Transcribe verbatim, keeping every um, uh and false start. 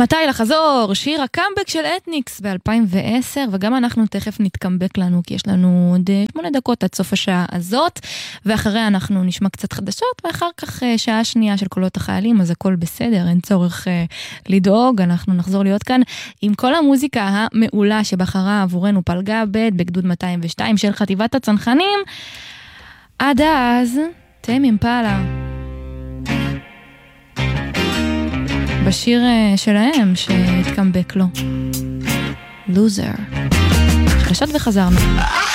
מתי לחזור? שיר הקאמבק של אתניקס ב-אלפיים ועשר, וגם אנחנו תכף נתקמבק לנו, כי יש לנו עוד שמונה דקות עד סוף השעה הזאת, ואחריה אנחנו נשמע קצת חדשות, ואחר כך שעה שנייה של קולות החיילים, אז הכל בסדר, אין צורך לדאוג, אנחנו נחזור להיות כאן עם כל המוזיקה המעולה שבחרה עבורנו פלגה ב' בגדוד מאתיים ושתיים של חטיבת הצנחנים. עד אז, תאם אימפלה. בשיר שלהם שהתקמבק לו. לוזר. חדשות וחזרנו.